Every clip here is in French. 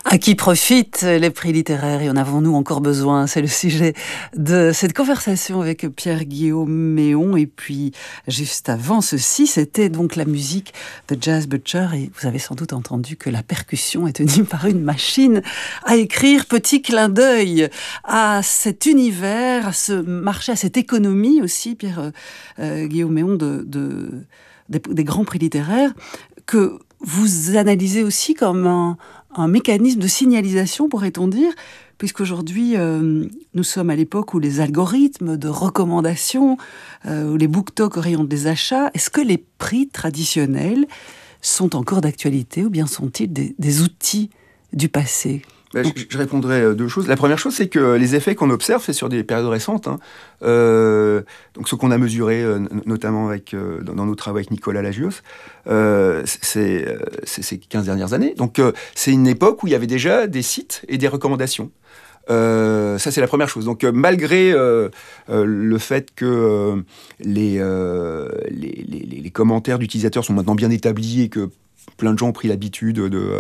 À qui profitent les prix littéraires et en avons-nous encore besoin? C'est le sujet de cette conversation avec Pierre-Guillaume Méon. Et puis, juste avant ceci, c'était donc la musique de Jazz Butcher. Et vous avez sans doute entendu que la percussion est tenue par une machine à écrire. Petit clin d'œil à cet univers, à ce marché, à cette économie aussi, Pierre-Guillaume Méon, des grands prix littéraires, que vous analysez aussi comme un mécanisme de signalisation, pourrait-on dire, puisqu'aujourd'hui, nous sommes à l'époque où les algorithmes de recommandation, où les BookTok orientent les achats. Est-ce que les prix traditionnels sont encore d'actualité ou bien sont-ils des outils du passé ? Je répondrai deux choses. La première chose, c'est que les effets qu'on observe, c'est sur des périodes récentes. Donc, ce qu'on a mesuré, notamment dans nos travaux avec Nicolas Lagios, c'est ces 15 dernières années. Donc, c'est une époque où il y avait déjà des sites et des recommandations. Ça, c'est la première chose. Donc, malgré le fait que les commentaires d'utilisateurs sont maintenant bien établis et que plein de gens ont pris l'habitude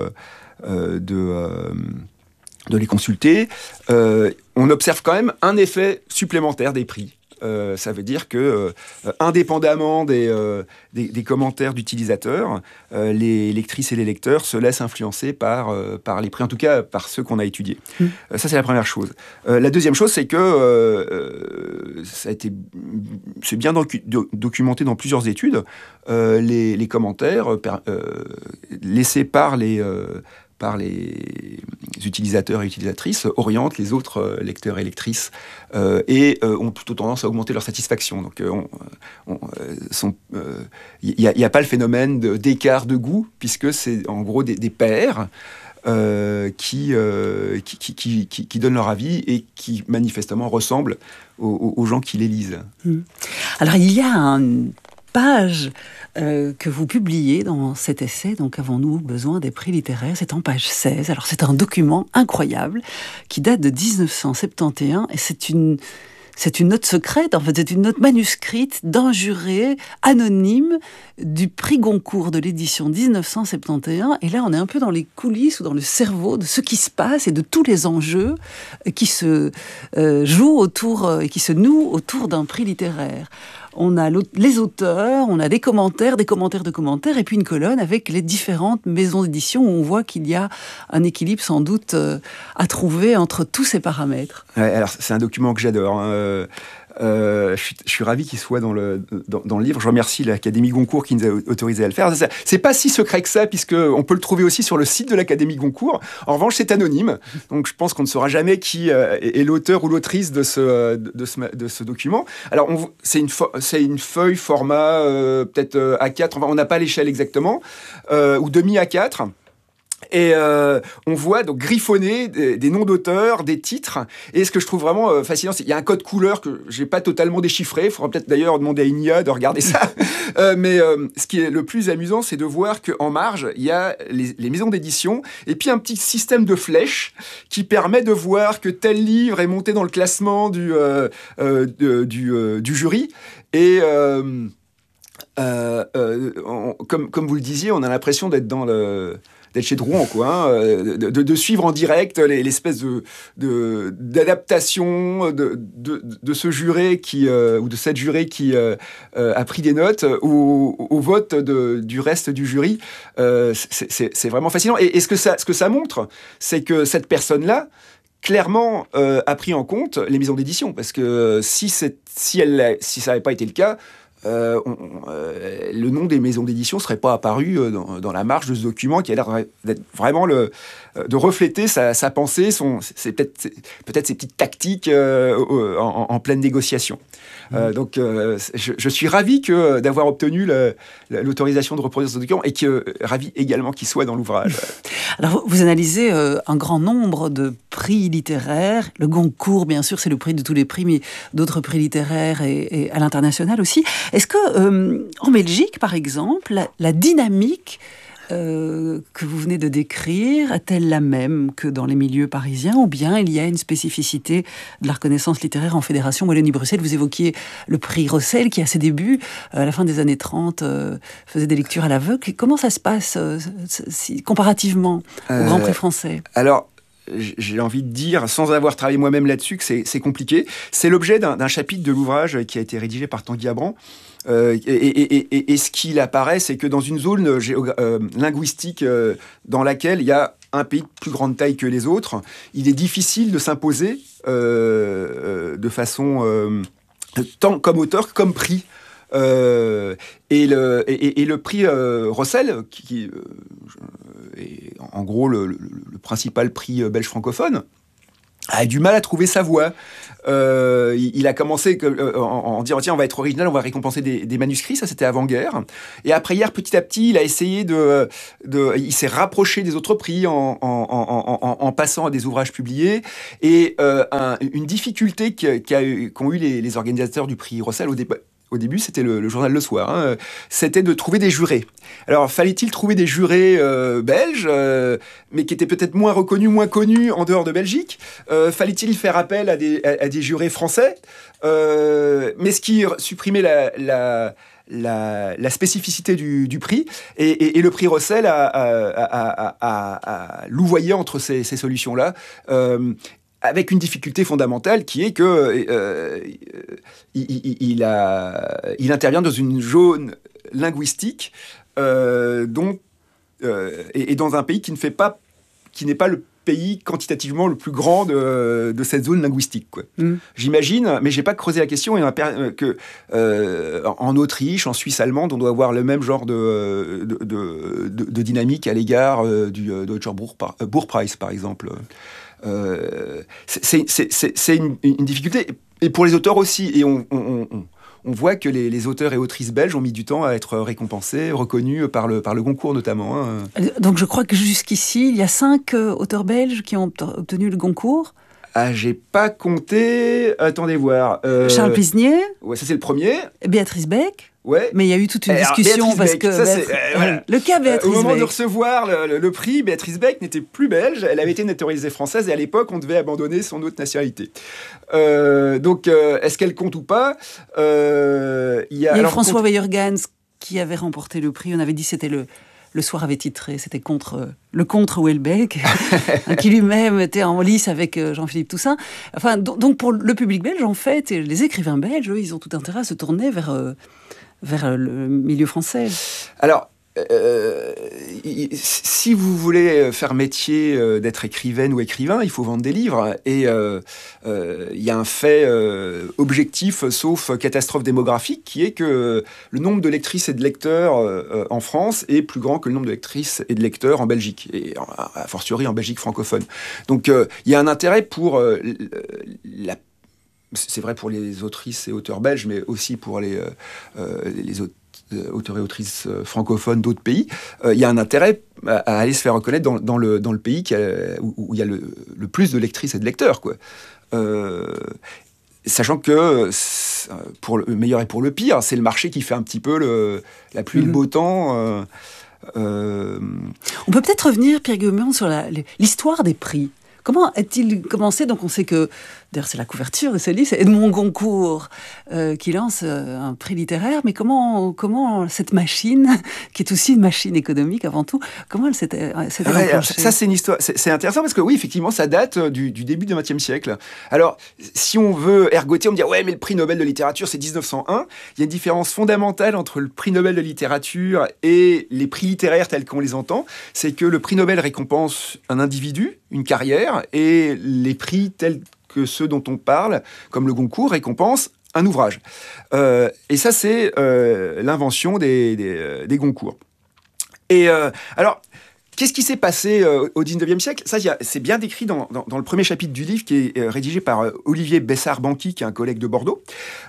de les consulter, on observe quand même un effet supplémentaire des prix. Ça veut dire que, indépendamment des commentaires d'utilisateurs, les lectrices et les lecteurs se laissent influencer par les prix, en tout cas par ceux qu'on a étudiés. Ça, c'est la première chose. La deuxième chose, c'est que c'est bien documenté dans plusieurs études, les commentaires laissés par les utilisateurs et utilisatrices orientent les autres lecteurs et lectrices et ont plutôt tendance à augmenter leur satisfaction. Donc, il n'y a pas le phénomène d'écart de goût, puisque c'est en gros des pairs qui donnent leur avis et qui manifestement ressemblent aux gens qui les lisent. Alors, il y a une page que vous publiez dans cet essai, donc avons-nous besoin des prix littéraires? C'est en page 16. Alors c'est un document incroyable qui date de 1971 et c'est une note secrète, en fait, c'est une note manuscrite d'un juré anonyme du prix Goncourt de l'édition 1971. Et là, on est un peu dans les coulisses ou dans le cerveau de ce qui se passe et de tous les enjeux qui se jouent autour et qui se nouent autour d'un prix littéraire. On a les auteurs, on a des commentaires de commentaires, et puis une colonne avec les différentes maisons d'édition où on voit qu'il y a un équilibre sans doute à trouver entre tous ces paramètres. Ouais, alors c'est un document que j'adore. Je suis ravi qu'il soit dans le livre. Je remercie l'Académie Goncourt qui nous a autorisé à le faire. C'est pas si secret que ça, puisqu'on peut le trouver aussi sur le site de l'Académie Goncourt. En revanche, c'est anonyme. Donc, je pense qu'on ne saura jamais qui est l'auteur ou l'autrice de ce document. Alors, c'est une feuille format peut-être A4. Enfin, on n'a pas l'échelle exactement. Ou demi A4. Et on voit donc griffonner des noms d'auteurs, des titres. Et ce que je trouve vraiment fascinant, c'est qu'il y a un code couleur que j'ai pas totalement déchiffré. Il faudra peut-être d'ailleurs demander à une IA de regarder ça. Mais ce qui est le plus amusant, c'est de voir qu'en marge, il y a les maisons d'édition et puis un petit système de flèches qui permet de voir que tel livre est monté dans le classement du jury. Et comme vous le disiez, on a l'impression d'être d'être chez Drouin, quoi, de suivre en direct l'espèce d'adaptation de ce juré ou de cette jurée qui a pris des notes au vote du reste du jury. C'est vraiment fascinant. Et ce que ça montre, c'est que cette personne-là, clairement, a pris en compte les maisons d'édition. Parce que si ça n'avait pas été le cas, le nom des maisons d'édition ne serait pas apparu dans la marge de ce document qui a l'air d'être vraiment de refléter sa pensée, c'est peut-être ses petites tactiques en pleine négociation. Donc, je suis ravi d'avoir obtenu l'autorisation de reproduire ce document et ravi également qu'il soit dans l'ouvrage. Alors, vous analysez un grand nombre de prix littéraires. Le Goncourt, bien sûr, c'est le prix de tous les prix, mais d'autres prix littéraires et à l'international aussi. Est-ce que, en Belgique, par exemple, la dynamique que vous venez de décrire est-elle la même que dans les milieux parisiens, ou bien il y a une spécificité de la reconnaissance littéraire en Fédération Wallonie-Bruxelles? Vous évoquiez le prix Rossel qui, à ses débuts, à la fin des années 30, faisait des lectures à l'aveugle. Comment ça se passe comparativement au Grand Prix français? Alors, j'ai envie de dire, sans avoir travaillé moi-même là-dessus, que c'est compliqué. C'est l'objet d'un chapitre de l'ouvrage qui a été rédigé par Tanguy Abran. Et ce qu'il apparaît, c'est que dans une zone linguistique dans laquelle il y a un pays de plus grande taille que les autres, il est difficile de s'imposer de façon tant comme auteur que comme prix. Et le prix Rossel, qui est en gros le principal prix belge francophone, a du mal à trouver sa voie. Il a commencé en disant tiens, on va être original, on va récompenser des manuscrits, ça c'était avant-guerre. Et après-guerre, petit à petit, il a essayé il s'est rapproché des autres prix en passant à des ouvrages publiés. Et une difficulté qu'ont eu les organisateurs du prix Rossel au début, c'était le journal Le Soir, hein, c'était de trouver des jurés. Alors, fallait-il trouver des jurés belges, mais qui étaient peut-être moins reconnus, moins connus en dehors de Belgique? Fallait-il faire appel à des jurés français? Mais ce qui supprimait la spécificité du prix, et le prix Rossel a louvoyé entre ces solutions-là, avec une difficulté fondamentale qui est que il intervient dans une zone linguistique et dans un pays qui n'est pas le pays quantitativement le plus grand de cette zone linguistique, quoi. J'imagine, mais j'ai pas creusé la question, en Autriche, en Suisse allemande, on doit avoir le même genre de dynamique à l'égard du Deutscher Buchpreis, par exemple. C'est une difficulté, et pour les auteurs aussi, et on voit que les auteurs et autrices belges ont mis du temps à être récompensés, reconnus par le Goncourt notamment, hein. Donc je crois que jusqu'ici il y a 5 auteurs belges qui ont obtenu le Goncourt. Ah, j'ai pas compté. Attendez voir. Charles Plisnier. Ouais, ça c'est le premier. Béatrice Beck. Ouais. Mais il y a eu toute une discussion parce que voilà. le cas Béatrice Beck. Au moment de recevoir le prix, Béatrice Beck n'était plus belge. Elle avait été naturalisée française et à l'époque, on devait abandonner son autre nationalité. Donc, est-ce qu'elle compte ou pas? Il y a François Weyergans qui avait remporté le prix. On avait dit que c'était le Soir avait titré, c'était contre Houellebecq, qui lui-même était en lice avec Jean-Philippe Toussaint. Enfin, donc pour le public belge, en fait, et les écrivains belges, eux, ils ont tout intérêt à se tourner vers le milieu français. Alors, si vous voulez faire métier d'être écrivaine ou écrivain, il faut vendre des livres. Et il y a un fait objectif, sauf catastrophe démographique, qui est que le nombre de lectrices et de lecteurs en France est plus grand que le nombre de lectrices et de lecteurs en Belgique, et a fortiori en Belgique francophone. Donc il y a un intérêt pour c'est vrai pour les autrices et auteurs belges, mais aussi pour les auteurs et autrices francophones d'autres pays. Il y a un intérêt à aller se faire reconnaître dans le pays où il y a le plus de lectrices et de lecteurs, quoi. Sachant que, pour le meilleur et pour le pire, c'est le marché qui fait un petit peu la pluie et le beau temps. On peut peut-être revenir, Pierre Guillaume, sur l'histoire des prix. Comment a-t-il commencé? Donc on sait que, d'ailleurs c'est la couverture de ce livre, c'est Edmond Goncourt qui lance un prix littéraire, mais comment cette machine, qui est aussi une machine économique avant tout, comment elle s'était enclenchée? Ça c'est une histoire, c'est intéressant parce que oui, effectivement, ça date du début du XXe siècle. Alors, si on veut ergoter, on me dit ouais, mais le prix Nobel de littérature c'est 1901. Il y a une différence fondamentale entre le prix Nobel de littérature et les prix littéraires tels qu'on les entend. C'est que le prix Nobel récompense un individu, une carrière, et les prix tels que ceux dont on parle, comme le Goncourt, récompensent un ouvrage. Et ça, c'est l'invention des Goncourt. Et alors, qu'est-ce qui s'est passé au XIXe siècle? Ça, c'est bien décrit dans le premier chapitre du livre, qui est rédigé par Olivier Bessard-Banqui, qui est un collègue de Bordeaux.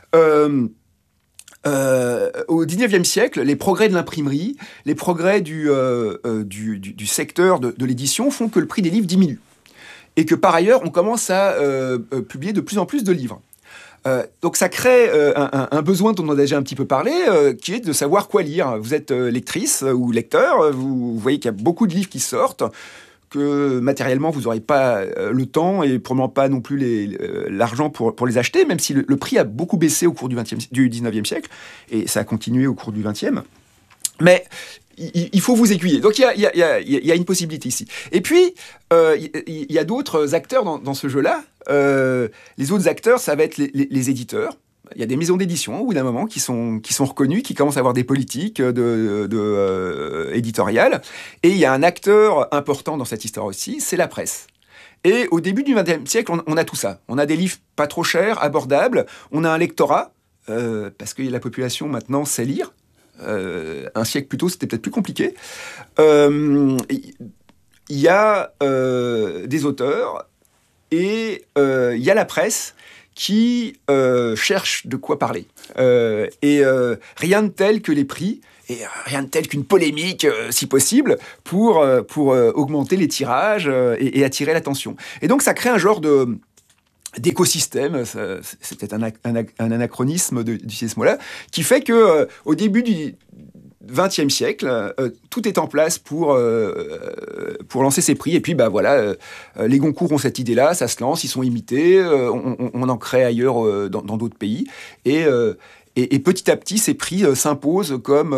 Au XIXe siècle, les progrès de l'imprimerie, les progrès du secteur de l'édition font que le prix des livres diminue. Et que par ailleurs, on commence à publier de plus en plus de livres. Donc ça crée un besoin dont on a déjà un petit peu parlé, qui est de savoir quoi lire. Vous êtes lectrice ou lecteur, vous voyez qu'il y a beaucoup de livres qui sortent, que matériellement vous n'aurez pas le temps et probablement pas non plus l'argent pour les acheter, même si le prix a beaucoup baissé au cours du 19e siècle, et ça a continué au cours du 20e. Mais il faut vous aiguiller. Donc il y a une possibilité ici. Et puis, il y a d'autres acteurs dans ce jeu-là. Les autres acteurs, ça va être les éditeurs. Il y a des maisons d'édition, au bout d'un moment, qui sont reconnues, qui commencent à avoir des politiques éditoriales. Et il y a un acteur important dans cette histoire aussi, c'est la presse. Et au début du XXe siècle, on a tout ça. On a des livres pas trop chers, abordables. On a un lectorat, parce que la population, maintenant, sait lire. Un siècle plus tôt, c'était peut-être plus compliqué. Il y a des auteurs et il y a la presse qui cherche de quoi parler. Rien de tel que les prix et rien de tel qu'une polémique, si possible, pour augmenter les tirages et attirer l'attention. Et donc, ça crée un genre d'écosystème, c'est peut-être un anachronisme d'utiliser ce mot-là, qui fait que au début du XXe siècle, tout est en place pour lancer ces prix. Et puis, les Goncourt ont cette idée-là, ça se lance, ils sont imités, on en crée ailleurs dans d'autres pays. Et petit à petit, ces prix s'imposent comme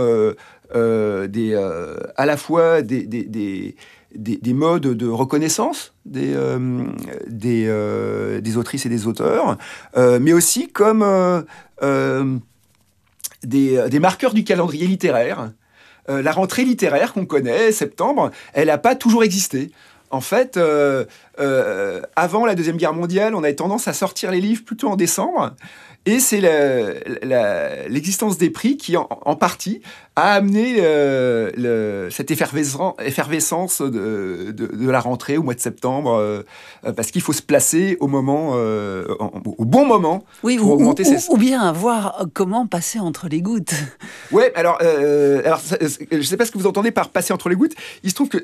à la fois des modes de reconnaissance des autrices et des auteurs, mais aussi comme des marqueurs du calendrier littéraire. La rentrée littéraire qu'on connaît, septembre, elle n'a pas toujours existé. En fait, avant la Deuxième Guerre mondiale, on avait tendance à sortir les livres plutôt en décembre. Et c'est l'existence des prix qui, en partie, a amené cette effervescence de la rentrée au mois de septembre, parce qu'il faut se placer au bon moment, pour augmenter ou bien voir comment passer entre les gouttes. Oui, alors je ne sais pas ce que vous entendez par passer entre les gouttes. Il se trouve que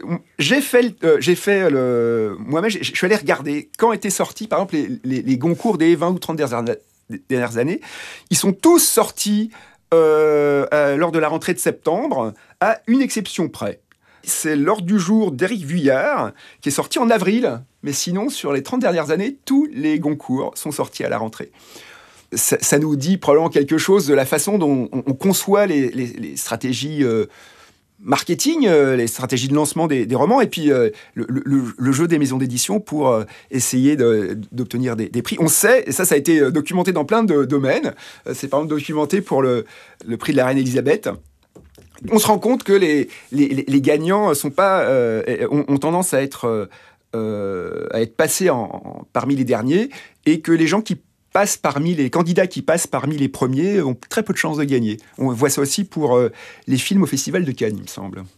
moi-même, je suis allé regarder quand étaient sortis, par exemple, les Goncourt des 20 ou 30 dernières années. Ils sont tous sortis lors de la rentrée de septembre, à une exception près. C'est l'Ordre du jour d'Éric Vuillard, qui est sorti en avril. Mais sinon, sur les 30 dernières années, tous les Goncourt sont sortis à la rentrée. Ça nous dit probablement quelque chose de la façon dont on conçoit les stratégies marketing, les stratégies de lancement des romans, et puis le jeu des maisons d'édition pour essayer d'obtenir des prix. On sait, et ça a été documenté dans plein de domaines, c'est par exemple documenté pour le prix de la Reine Elisabeth. On se rend compte que les gagnants ont tendance à être passés parmi les derniers, et que les gens qui passent parmi les candidats qui passent parmi les premiers ont très peu de chances de gagner. On voit ça aussi pour les films au Festival de Cannes, il me semble.